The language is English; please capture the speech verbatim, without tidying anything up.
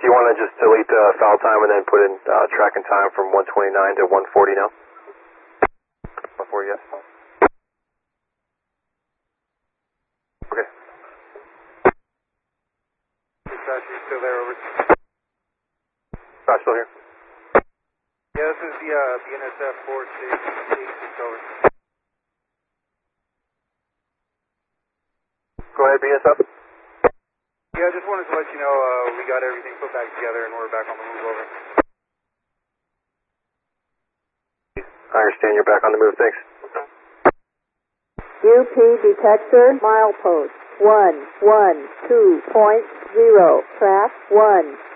you want to just delete the foul time and then put in uh, track and time from one twenty-nine to one forty now? Before, yes. Okay. Josh, are you still there? Over. Josh, still here? Yeah, this is the, uh, the N S F four six eight six, over. Go ahead, B S F. Yeah, I just wanted to let you know uh, we got everything put back together and we're back on the move, over. I understand you're back on the move, thanks. U P detector milepost one one two point zero, track one.